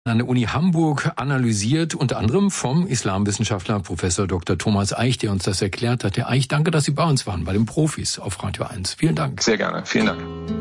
An der Uni Hamburg analysiert, unter anderem vom Islamwissenschaftler Professor Dr. Thomas Eich, der uns das erklärt hat. Herr Eich, danke, dass Sie bei uns waren, bei den Profis auf Radio 1. Vielen Dank. Sehr gerne. Vielen Dank.